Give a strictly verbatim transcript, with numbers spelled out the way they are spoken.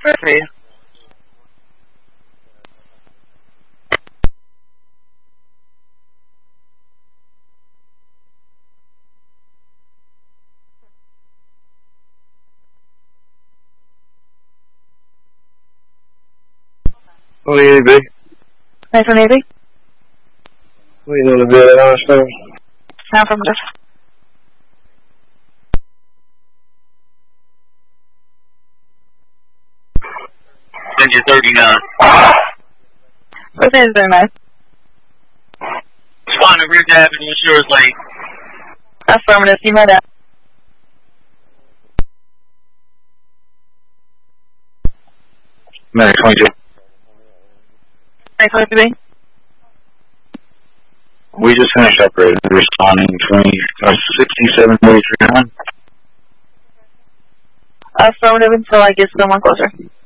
Perfect. What do you need, big? Nice one, Navy. What are you doing to be at honest, man? Now from this. Engine thirty-nine. What's engine thirty-nine? Spawn to Ridge Avenue, Shores Lane. Affirmative, you might have. Medic twenty-two. Nice one, Navy. We just finished operating. Responding twenty, uh, sixty-seven forty-three. Affirmative until I get someone closer.